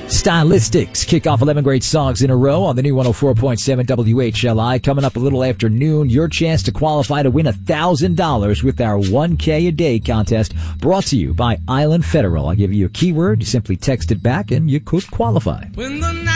Stylistics kick off 11 great songs in a row on the new 104.7 WHLI. Coming up a little after noon, your chance to qualify to win $1,000 with our 1K a day contest, brought to you by Island Federal. I'll give you a keyword, you simply text it back, and you could qualify. When the